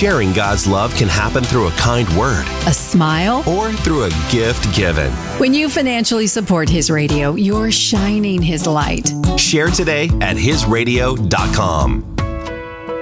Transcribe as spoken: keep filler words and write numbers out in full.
sharing God's love can happen through a kind word A smile? or through a gift given. When you financially support His Radio, you're shining His light. Share today at his radio dot com.